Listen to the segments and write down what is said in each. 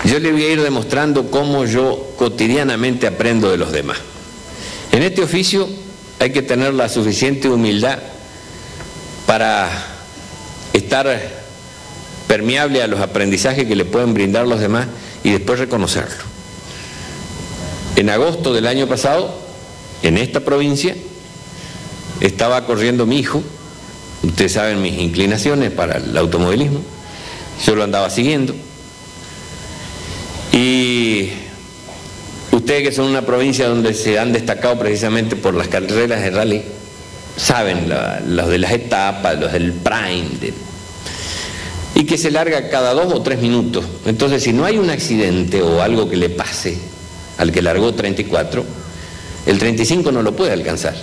Yo le voy a ir demostrando cómo yo cotidianamente aprendo de los demás. En este oficio hay que tener la suficiente humildad para estar permeable a los aprendizajes que le pueden brindar los demás y después reconocerlo. En agosto del año pasado, en esta provincia, estaba corriendo mi hijo. Ustedes saben mis inclinaciones para el automovilismo, yo lo andaba siguiendo. Y ustedes que son una provincia donde se han destacado precisamente por las carreras de rally, saben los de las etapas, los del prime, y que se larga cada 2 o 3 minutos. Entonces, si no hay un accidente o algo que le pase al que largó 34, el 35 no lo puede alcanzar.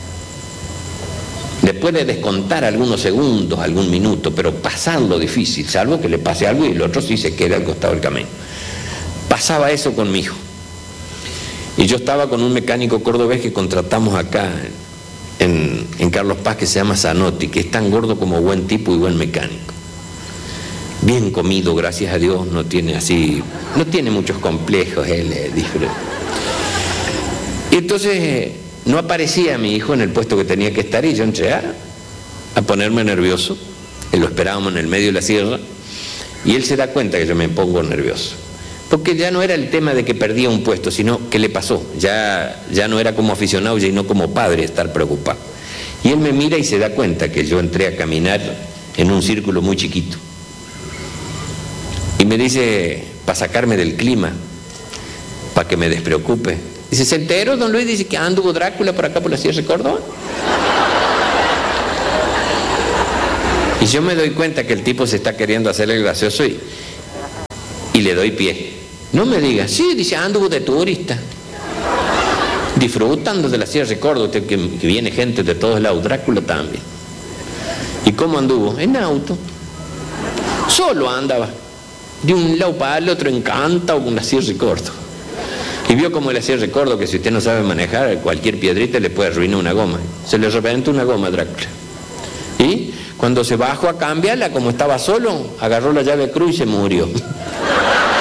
Le puede descontar algunos segundos, algún minuto, pero pasarlo difícil, salvo que le pase algo y el otro sí se quede al costado del camino. Pasaba eso con mi hijo. Y yo estaba con un mecánico cordobés que contratamos acá en Carlos Paz, que se llama Zanotti, que es tan gordo como buen tipo y buen mecánico. Bien comido, gracias a Dios, no tiene muchos complejos, él disfruta. Y entonces no aparecía mi hijo en el puesto que tenía que estar y yo entré a ponerme nervioso. Lo esperábamos en el medio de la sierra y él se da cuenta que yo me pongo nervioso. Porque ya no era el tema de que perdía un puesto, sino que le pasó. Ya no era como aficionado, y no como padre estar preocupado. Y él me mira y se da cuenta que yo entré a caminar en un círculo muy chiquito. Y me dice, para sacarme del clima, para que me despreocupe. Dice, ¿se enteró, don Luis? Dice que anduvo Drácula por acá por la Sierra de Córdoba. Y yo me doy cuenta que el tipo se está queriendo hacer el gracioso y le doy pie. No me diga, sí, dice, anduvo de turista, disfrutando de la Sierra de Córdoba, que viene gente de todos lados, Drácula también. ¿Y cómo anduvo? En auto. Solo andaba, de un lado para el otro, encantado con la Sierra de Córdoba. Y vio como la Sierra de Córdoba, que si usted no sabe manejar, cualquier piedrita le puede arruinar una goma. Se le reventó una goma a Drácula. Y cuando se bajó a cambiarla, como estaba solo, agarró la llave cruz y se murió.